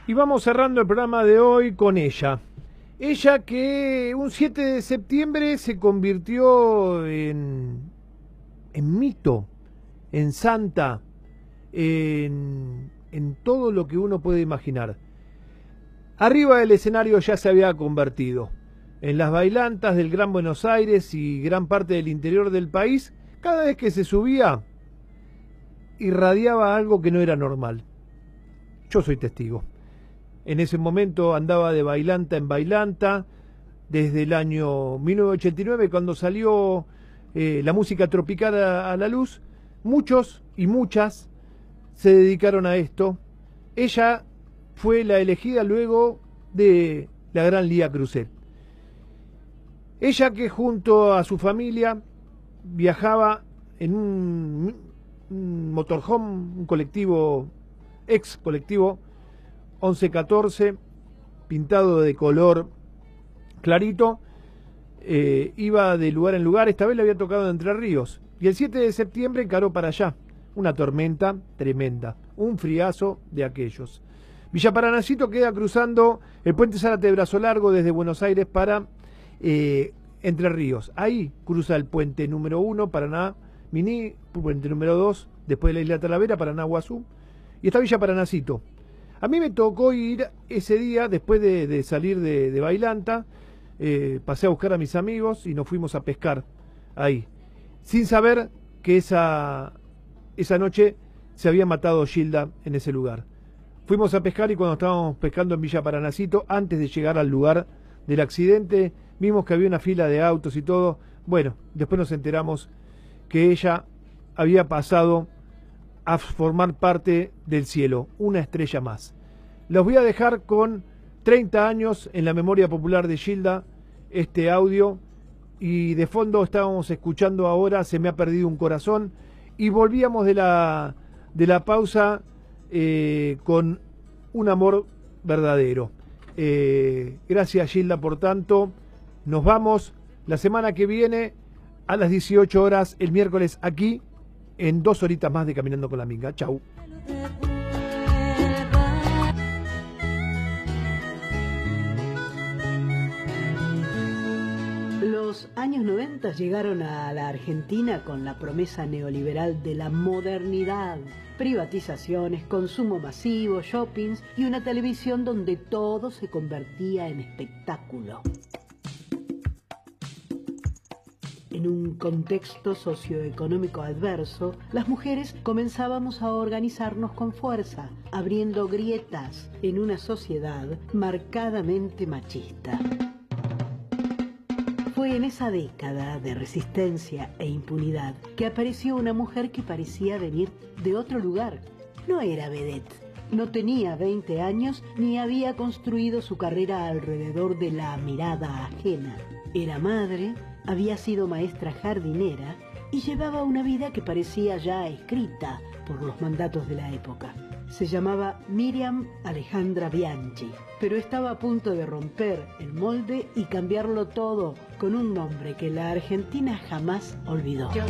Y vamos cerrando el programa de hoy con ella. Ella que un 7 de septiembre se convirtió en mito, en santa, en todo lo que uno puede imaginar. Arriba del escenario ya se había convertido. En las bailantas del Gran Buenos Aires y gran parte del interior del país, cada vez que se subía, irradiaba algo que no era normal. Yo soy testigo. En ese momento andaba de bailanta en bailanta, desde el año 1989, cuando salió la música tropical a la luz. Muchos y muchas se dedicaron a esto. Ella fue la elegida luego de la gran Lía Cruzet. Ella que junto a su familia viajaba en un motorhome, un colectivo, ex colectivo 1114, pintado de color clarito, iba de lugar en lugar. Esta vez le había tocado en Entre Ríos, y el 7 de septiembre encaró para allá. Una tormenta tremenda, un friazo de aquellos. Villa Paranacito queda cruzando el puente Zárate de Brazo Largo desde Buenos Aires para Entre Ríos. Ahí cruza el puente número 1, Paraná Mini, puente número 2, después de la Isla Talavera, Paraná Guazú, y está Villa Paranacito. A mí me tocó ir ese día, después de salir de bailanta, pasé a buscar a mis amigos y nos fuimos a pescar ahí, sin saber que esa noche se había matado Gilda en ese lugar. Fuimos a pescar y cuando estábamos pescando en Villa Paranacito, antes de llegar al lugar del accidente, vimos que había una fila de autos y todo. Bueno, después nos enteramos que ella había pasado a formar parte del cielo, una estrella más. Los voy a dejar con 30 años en la memoria popular de Gilda, este audio, y de fondo estábamos escuchando ahora Se me ha perdido un corazón, y volvíamos de la pausa con Un amor verdadero. Gracias, Gilda, por tanto. Nos vamos la semana que viene a las 18 horas, el miércoles, aquí, en 2 horitas más de Caminando con la Minga. Chau. Los años 90 llegaron a la Argentina con la promesa neoliberal de la modernidad. Privatizaciones, consumo masivo, shoppings y una televisión donde todo se convertía en espectáculo. En un contexto socioeconómico adverso, las mujeres comenzábamos a organizarnos con fuerza, abriendo grietas en una sociedad marcadamente machista. Fue en esa década de resistencia e impunidad que apareció una mujer que parecía venir de otro lugar. No era vedette, no tenía 20 años ni había construido su carrera alrededor de la mirada ajena. Era madre, había sido maestra jardinera y llevaba una vida que parecía ya escrita por los mandatos de la época. Se llamaba Miriam Alejandra Bianchi, pero estaba a punto de romper el molde y cambiarlo todo con un nombre que la Argentina jamás olvidó.